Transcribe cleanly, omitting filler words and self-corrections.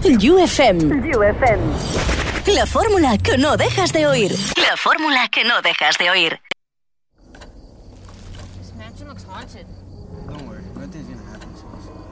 UFM. La fórmula que no dejas de oír. La fórmula que no dejas de oír. This mansion looks haunted. Don't worry, nothing's gonna happen.